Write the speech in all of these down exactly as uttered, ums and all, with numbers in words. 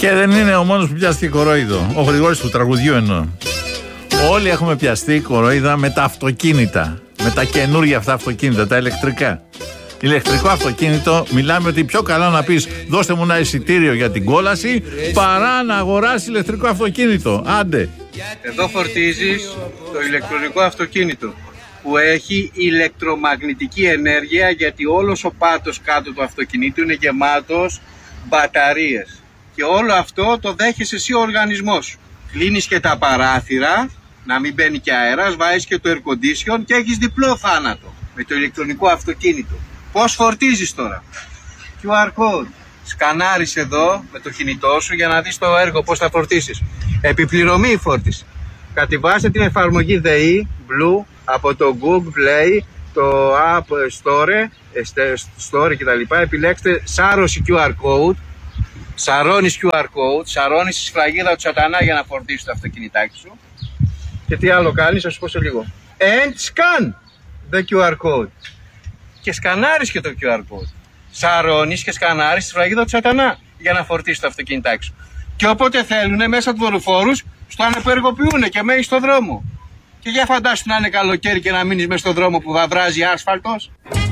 Και δεν είναι ο μόνος που πιάστηκε κορόιδο. Ο Γρηγόρης του τραγουδιού εννοώ. Όλοι έχουμε πιαστεί κορόιδα με τα αυτοκίνητα. Με τα καινούργια αυτά αυτοκίνητα, τα ηλεκτρικά. Ηλεκτρικό αυτοκίνητο, μιλάμε ότι πιο καλά να πεις δώστε μου ένα εισιτήριο για την κόλαση παρά να αγοράσεις ηλεκτρικό αυτοκίνητο. Άντε. Εδώ φορτίζεις το ηλεκτρονικό αυτοκίνητο που έχει ηλεκτρομαγνητική ενέργεια, γιατί όλος ο πάτος κάτω του αυτοκινήτου είναι γεμάτος μπαταρίες. Και όλο αυτό το δέχεσαι εσύ ο οργανισμός σου. Κλείνεις και τα παράθυρα, να μην μπαίνει και αέρας, βάζεις και το air condition και έχεις διπλό θάνατο με το ηλεκτρονικό αυτοκίνητο. Πώς φορτίζεις τώρα? κιου αρ code. Σκανάρεις εδώ με το κινητό σου για να δεις το έργο πώς θα φορτίσεις. Επιπληρωμή η φόρτιση. Κατεβάστε την εφαρμογή ΔΕΗ Blue από το Google Play, το App Store, Store κτλ. Επιλέξτε σάρωση κιου αρ Code. Σαρώνεις κιου αρ Code, σαρώνεις τη σφραγίδα του σατανά για να φορτίσεις το αυτοκινητάκι σου. Και τι άλλο κάνεις, θα σου πω σε λίγο. And scan the κιου αρ Code. Και σκανάρεις και το κιου αρ Code. Σαρώνεις και σκανάρεις τη σφραγίδα του σατανά για να φορτίσεις το αυτοκινητάκι σου. Και όποτε θέλουν μέσα του δορυφόρους, στο ανεπεργοποιούν και μένεις στον δρόμο. Και για φαντάσου να είναι καλοκαίρι και να μείνεις μέσα στον δρόμο που θα βράζει άσφαλτος.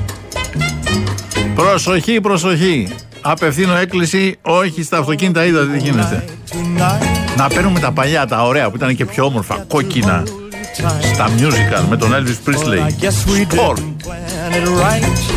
Προσοχή, προσοχή. Απευθύνω έκκληση, όχι στα αυτοκίνητα, είδατε τι γίνεται. Να παίρνουμε τα παλιά, τα ωραία που ήταν και πιο όμορφα, κόκκινα, στα musical με τον Elvis Presley. Sport.